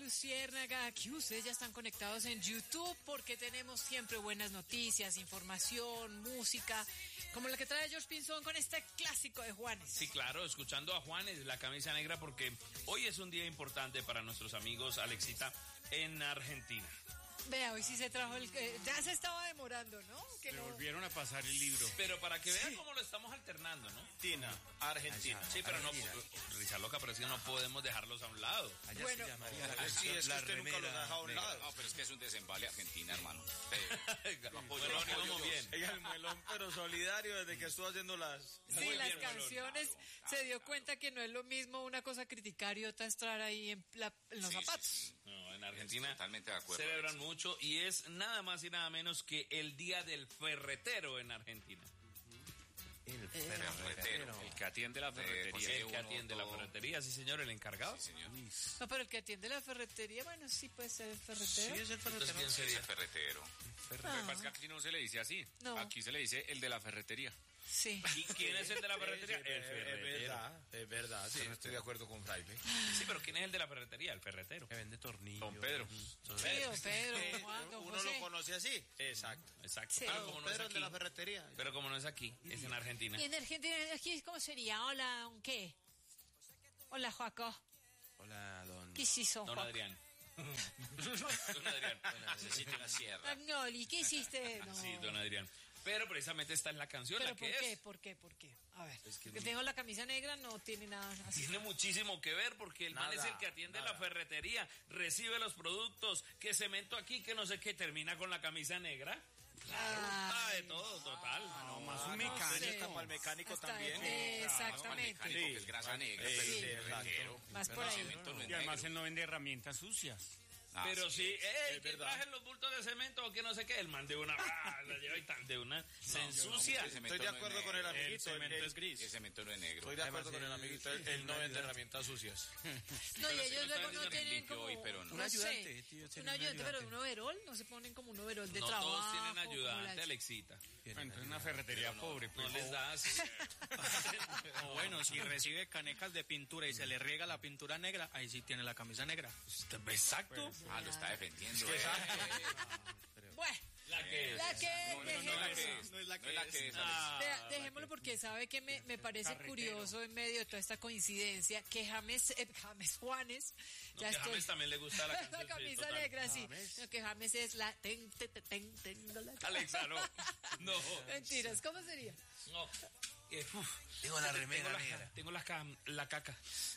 Luciérnaga, que ustedes ya están conectados en YouTube porque tenemos siempre buenas noticias, información, música, como la que trae George Pinzón con este clásico de Juanes. Sí, claro, escuchando a Juanes, la camisa negra, porque hoy es un día importante para nuestros amigos, Alexita, en Argentina. Vea, hoy sí se trajo ya se estaba demorando, ¿no? Que Le volvieron a pasar el libro. Pero para que vean cómo lo estamos alternando, ¿no? Argentina. Sí, pero no, Richard Loca, pero es que no podemos dejarlos a un lado. Allá bueno, se llamaría Sí, es que usted nunca lo deja a un lado. No, pero es que es un desembale Argentina, hermano. Bueno, vamos bien. Ella el melón, pero solidario desde que estuvo haciendo las... sí, Muy las bien, canciones, se dio cuenta que no es lo mismo una cosa criticar y otra estar ahí en los zapatos. Sí. No, en Argentina Totalmente de acuerdo. celebran mucho y es nada más y nada menos que el Día del Ferretero en Argentina. El ferretero. El que atiende la ferretería. El que atiende la ferretería, sí señor, el encargado. Sí, señor. No, pero el que atiende la ferretería, bueno, sí puede ser el ferretero. Sí, es el Entonces, ferretero. ¿quién Sí, es sería? el ferretero. Lo que pasa es que aquí no se le dice así. No. Aquí se le dice el de la ferretería. Sí. ¿Y quién es el de la ferretería? Sí, El ferretero. es verdad, sí, estoy de acuerdo con Fraile. Sí, pero ¿quién es el de la ferretería? El ferretero. Que vende tornillos. Don Pedro. Pedro, Juan, don Uno José. lo conoce así. Exacto. Exacto. Sí. Pero como no es Pedro el de la aquí, ferretería. pero como no es aquí, es en Argentina. Y en Argentina, aquí, ¿cómo sería? Hola, ¿qué? Hola, Joaco. Hola, don... ¿Qué se hizo, Don Joaco? Adrián. Don Adrián. Necesito una sierra. Agnoli, ¿qué hiciste? No. Sí, don Adrián. Pero precisamente esta es la canción, ¿Pero la por que qué? es. ¿Por qué? ¿Por qué? A ver, que tengo la camisa negra, no tiene nada así. Tiene muchísimo que ver porque el man Nada, es el que atiende la ferretería, recibe los productos, que cemento aquí, que no sé qué, termina con la camisa negra. Claro, de todo, total. No, más no un sé. mecánico. Para el mecánico Hasta- también. exactamente. Mecánico, que es grasa negra, Sí, pero sí, el exacto. ferretero. Más por ahí. Cemento no es Y además negro. él no vende herramientas sucias. Ah, Pero sí, es que verdad. traje los bultos de cemento o que no sé qué, el man de una, la lleva y tan de una, se ensucia. el cemento Estoy de no es acuerdo con el negro. amiguito. El cemento no es negro. Estoy de acuerdo con el amiguito. Él no vende herramientas sucias. No, y ellos está luego no vendiendo tienen limpio como... hoy, pero no. no sé, ayudante, tío, tiene un un ayudante, pero ayudante. un overol, no se ponen como un overol de No trabajo. todos tienen como ayudante, la- Alexita. Entonces una ferretería pobre. No Pues. les da así. O bueno, si recibe canecas de pintura y se le riega la pintura negra, ahí sí tiene la camisa negra. Exacto. Ah, lo está defendiendo. Bueno, La que la que... No es la que es. No es la No es la que es. Vea, dejémoslo porque sabe que me parece Carretero. curioso en medio de toda esta coincidencia que James Juanes, No, que a James también le gusta la canción. la sí, camisa total. negra, sí. No, que James es la tengo la Alexa, no. No. Mentiras, ¿cómo sería? No. Tengo la remera negra. Tengo la caca. La caca,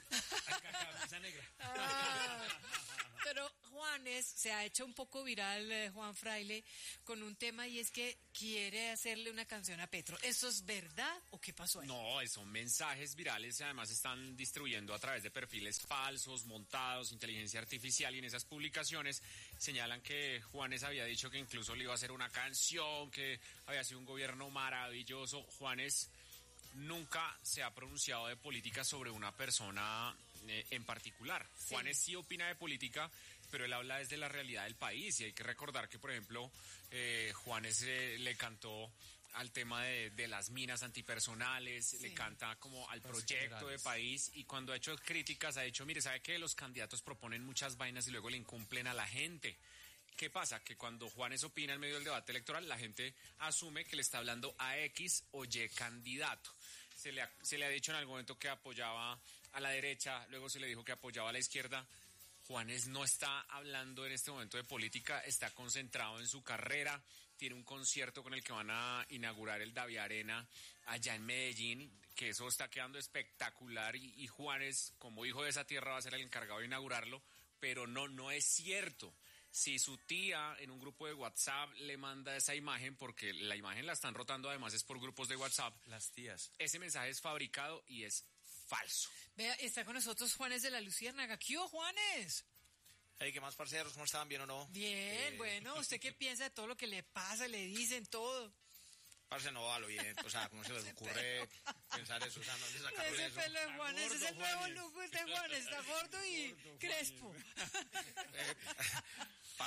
camisa negra. Ah, pero Juanes se ha hecho un poco viral, Juan Fraile, con un tema y es que quiere hacerle una canción a Petro. ¿Eso es verdad o qué pasó ahí? No, son mensajes virales y además se están distribuyendo a través de perfiles falsos, montados, inteligencia artificial, y en esas publicaciones señalan que Juanes había dicho que incluso le iba a hacer una canción, que había sido un gobierno maravilloso. Juanes nunca se ha pronunciado de política sobre una persona en particular. Sí. Juanes sí opina de política, pero él habla desde la realidad del país, y hay que recordar que, por ejemplo, Juanes le cantó al tema de las minas antipersonales, Sí. le canta como al proyecto de país, y cuando ha hecho críticas ha dicho, mire, ¿sabe qué? Los candidatos proponen muchas vainas y luego le incumplen a la gente. ¿Qué pasa? Que cuando Juanes opina en medio del debate electoral, la gente asume que le está hablando a X o Y candidato. Se le ha dicho en algún momento que apoyaba a la derecha, luego se le dijo que apoyaba a la izquierda. Juanes no está hablando en este momento de política, está concentrado en su carrera, tiene un concierto con el que van a inaugurar el Davi Arena allá en Medellín, que eso está quedando espectacular, y Juanes, como hijo de esa tierra, va a ser el encargado de inaugurarlo, pero no es cierto. Si su tía en un grupo de WhatsApp le manda esa imagen, porque la imagen la están rotando además es por grupos de WhatsApp, Las tías. ese mensaje es fabricado y es falso. Vea, está con nosotros Juanes de la Luciérnaga. ¿Qué hubo, Juanes? Hey, ¿qué más, parceros? ¿Cómo estaban? ¿Bien o no? Bien, bueno, ¿usted qué piensa de todo lo que le pasa, le dicen todo? Parce, no, a lo bien. O sea, ¿cómo se les ocurre pensar eso? O sea, no les sacaron Ese eso. pelo de Juanes es gordo, el nuevo Juanes. look de Juanes, está gordo y crespo. Parce,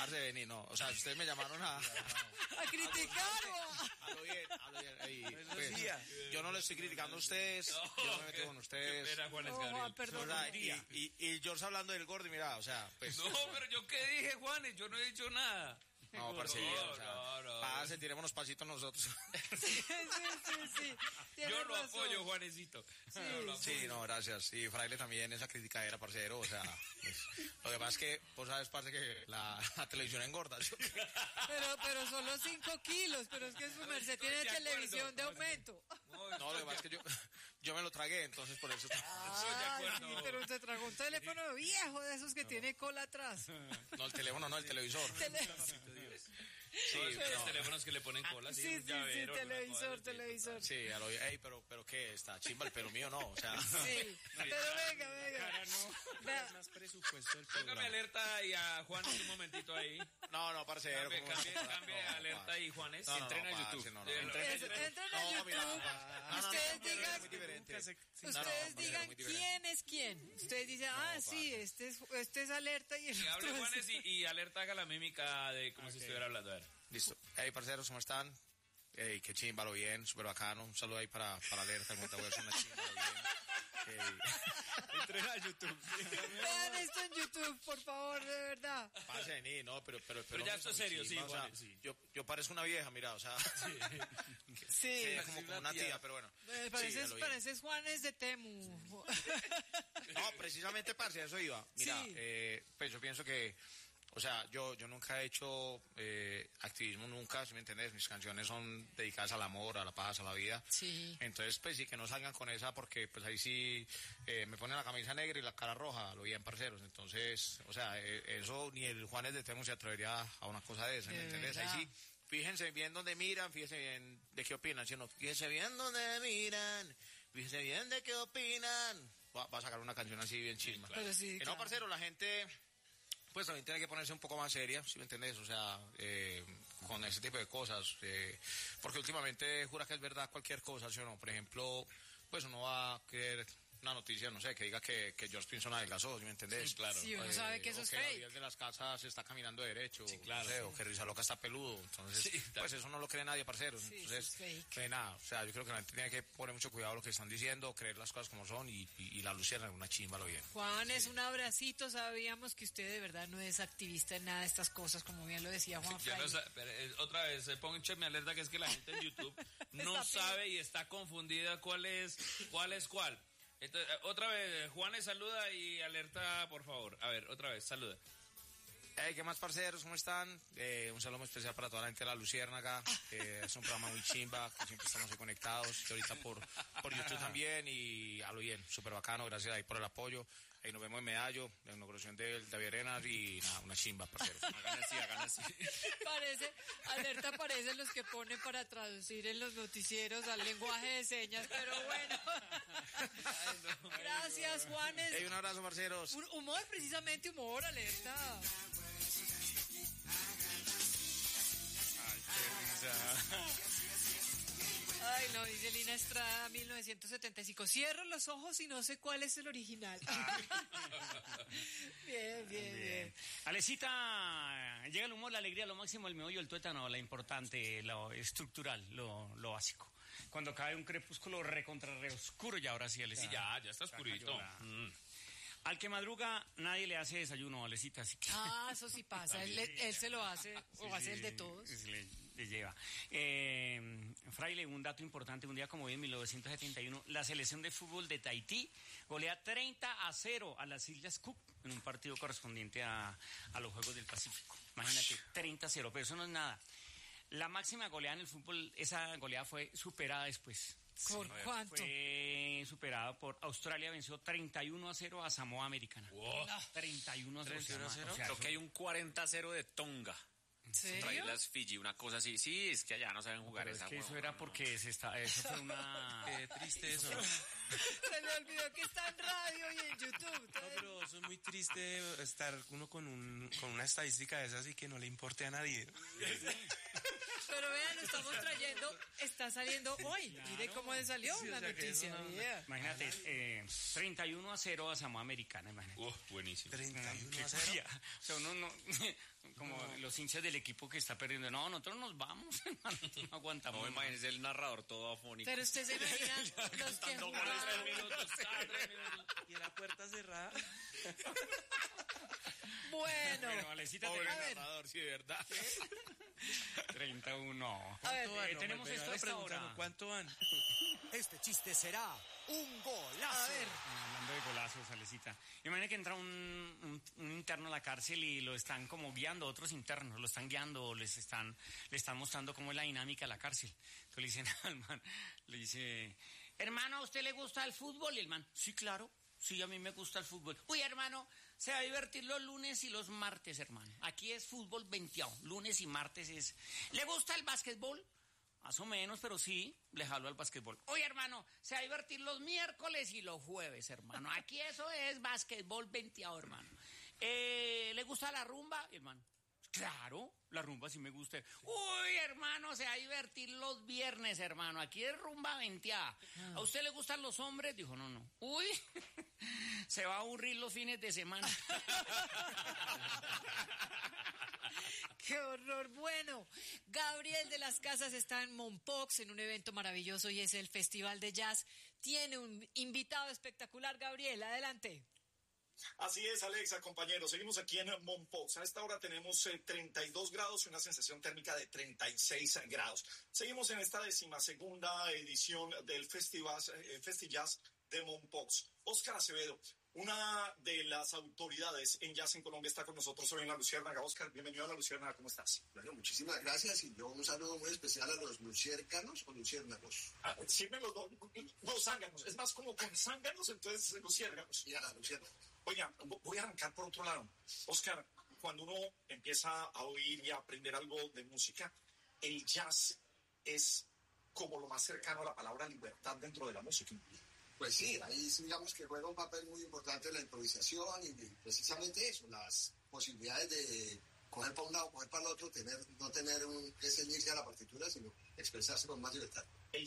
parce, vení, no. O sea, ustedes me llamaron a criticar a lo bien. Pues, yo no le estoy criticando a ustedes, yo me metí con ustedes. Espera, Juanes o Gabriel. perdón. O sea, y George hablando del gordo, y mira, o sea, pues... No, pero yo qué dije, Juanes, yo no he dicho nada. No, parcero, o sea, no. pase, tiremos pasitos nosotros. Sí. Tienes Yo lo razón. apoyo, Juanesito. Yo lo apoyo. Sí, no, gracias. Y Fraile también, esa criticadera, parcero, o sea... lo que pasa es que, vos sabes, parce, que la televisión engorda, ¿sí? Pero solo 5 kilos, pero es que su merced Estoy tiene de televisión acuerdo. de aumento. No, lo que pasa es que yo me lo tragué, entonces por eso... Sí, pero usted tragó un teléfono viejo de esos que tiene cola atrás. No, el teléfono, no, el televisor. Sí, Los no. teléfonos que le ponen cola, Sí, un llavero, una televisor, cosa, televisor. Sí, a lo ey, pero ¿qué? Está chimba el pelo mío, no, o sea... Sí, pero venga. Vea, Más presupuesto del Póngame programa. alerta y a Juanes un momentito ahí. No, parcero. Cambie alerta y Juanes. Entren a YouTube. entren a YouTube. Ustedes digan, muy diferente. ustedes digan quién es quién. Ustedes dicen, sí, este es alerta y el Que hable otro es- Juanes y alerta haga la mímica de como si estuviera hablando. A ver. Listo. Hey, parceros, ¿cómo están? Hey, qué chimba, lo bien, súper bacano. Un saludo ahí para Alerta, el Montaguer, es una chimba, lo bien. Entren a YouTube. Vean esto en YouTube, por favor, de verdad. Pase de mí, no, pero ya esto es serio, sí, o sea, Juanes, sí. yo parezco una vieja, mira, o sea, Sí. como una tía, pero bueno. Pareces, Sí, a lo bien. pareces Juanes de Temu. No, precisamente, parce, eso iba. Mira, Sí. pues yo pienso que, o sea, yo nunca he hecho activismo, nunca, si me entiendes, mis canciones son dedicadas al amor, a la paz, a la vida. Sí. Entonces, pues sí, que no salgan con esa, porque pues ahí sí me ponen la camisa negra y la cara roja, lo bien, parceros. Entonces, o sea, eso ni el Juanes de Temo se atrevería a una cosa de esa, ¿me De entiendes? verdad. Ahí sí, fíjense bien dónde miran, fíjense bien de qué opinan, ¿sí o no? Fíjense bien dónde miran, fíjense bien de qué opinan. Va a sacar una canción así bien chisma. Pero sí, No, claro. parcero, la gente pues también tiene que ponerse un poco más seria, ¿sí me entendés? O sea, con ese tipo de cosas, porque últimamente jura que es verdad cualquier cosa, ¿sí o no? Por ejemplo, pues uno va a creer una noticia, no sé, que diga que George Pinson adelgazó, ¿sí me entendés? Sí, claro. Sí, uno sabe que eso o es que fake. Gabriel de las Casas está caminando derecho, claro, no sé, sí. o que Rizaloca está peludo, entonces, Sí, pues eso no lo cree nadie, parceros, Sí, entonces, eso es fake. pues nada, o sea, yo creo que la gente tiene que poner mucho cuidado a lo que están diciendo, creer las cosas como son y la lucierna es una chimba, lo bien. Juanes, un abracito. Sabíamos que usted de verdad no es activista en nada de estas cosas, como bien lo decía Juan Ya no Fraile. sa- pero, otra vez, pónganme alerta que es que la gente en YouTube no Está sabe y está confundida cuál es cuál. Entonces, otra vez, Juanes saluda y alerta, por favor. A ver, otra vez, saluda. Hey, ¿qué más, parceros? ¿Cómo están? Un saludo muy especial para toda la gente de La Luciérnaga. Es un programa muy chimba, que siempre estamos ahí conectados. Y ahorita por YouTube también. Y a lo bien, súper bacano. Gracias ahí por el apoyo. Ahí nos vemos en Medallo, la inauguración de David Arenas. Y nada, una chimba, parceros. Hagan así. Alerta parecen los que ponen para traducir en los noticieros al lenguaje de señas, pero bueno. Gracias, Juanes. Hey, un abrazo, parceros. Humor, precisamente humor, alerta. Ay, no, dice Lina Estrada, 1975. Cierro los ojos y no sé cuál es el original. Bien. Alecita, llega el humor, la alegría, lo máximo, el meollo, el tuétano, la importante, lo estructural, lo básico. Cuando cae un crepúsculo recontra re oscuro, y ahora sí, Alecita. Ya está oscurito. Al que madruga, nadie le hace desayuno, Alecita, así que... Eso sí pasa. Él se lo hace, o hace el de todos. Le lleva. Fraile, un dato importante, un día como hoy en 1971, la selección de fútbol de Tahití golea 30-0 a las Islas Cook en un partido correspondiente a los Juegos del Pacífico. Imagínate, 30-0, pero eso no es nada. La máxima goleada en el fútbol, esa goleada fue superada después. ¿Por cuánto? Fue superada por Australia, venció 31-0 a Samoa Americana. Wow. 31-0. Creo que hay un 40-0 de Tonga. ¿En serio? Islas Fiji, una cosa así. Sí, es que allá no saben jugar Pero es esa que eso huevona, era no. porque eso fue una... Qué triste eso. Se le olvidó que está en radio y en YouTube. No, pero eso es muy triste estar uno con una estadística de esas y que no le importe a nadie. Pero vean, lo estamos trayendo, está saliendo hoy. Mire cómo le salió Sí, o la sea que noticia. eso no- vea. Imagínate, 31-0 a Samoa Americana, imagínate. Buenísimo. 31-0. O sea, uno no, como los hinchas del equipo que está perdiendo, no, nosotros nos vamos, hermano, nosotros no aguantamos. No, más. imagínese el narrador todo afónico. Pero usted se imagina los que jugaban. Y la puerta cerrada. Bueno, Alecita, Pobre a ver. narrador, sí, ¿verdad? 31. A ver, tenemos Me esto a van esta preguntando, hora. ¿cuánto van? Este chiste será un golazo. a ver. Hablando de golazos, Alecita. Imagina que entra un interno a la cárcel y lo están como guiando, otros internos, lo están guiando, le están mostrando cómo es la dinámica de la cárcel. Entonces le dicen al man, le dice, hermano, ¿a usted le gusta el fútbol? Y el man, sí, claro, sí, a mí me gusta el fútbol. Uy, hermano, se va a divertir los lunes y los martes, hermano. Aquí es fútbol venteado, lunes y martes es... ¿Le gusta el básquetbol? Más o menos, pero sí, le jalo al básquetbol. Oye, hermano, se va a divertir los miércoles y los jueves, hermano. Aquí eso es básquetbol venteado, hermano. ¿Le gusta la rumba? Y hermano, claro, la rumba sí me gusta. Uy, hermano, se va a divertir los viernes, hermano. Aquí es rumba venteada. ¿A usted le gustan los hombres? Dijo, no. Uy, se va a aburrir los fines de semana. ¡Qué horror! Bueno, Gabriel de las Casas está en Mompox en un evento maravilloso y es el Festival de Jazz. Tiene un invitado espectacular, Gabriel, adelante. Así es, Alexa, compañeros. Seguimos aquí en Mompox. A esta hora tenemos 32 grados y una sensación térmica de 36 grados. Seguimos en esta 12ª edición del FestiJazz de Mompox. Óscar Acevedo, una de las autoridades en jazz en Colombia, está con nosotros hoy en La Luciérnaga. Óscar, bienvenido a La Luciérnaga. ¿Cómo estás? Bueno, muchísimas gracias y yo un saludo muy especial a los luciércanos o luciérnagos. Sirven los zánganos. Es más como con zánganos, entonces luciérnanos. Y a la luciérnaga. Oiga, voy a arrancar por otro lado. Óscar, cuando uno empieza a oír y a aprender algo de música, el jazz es como lo más cercano a la palabra libertad dentro de la música. Pues sí, ahí digamos que juega un papel muy importante la improvisación y precisamente eso, las posibilidades de coger para un lado, coger para el otro, no tener que ceñirse a la partitura, sino expresarse con más libertad.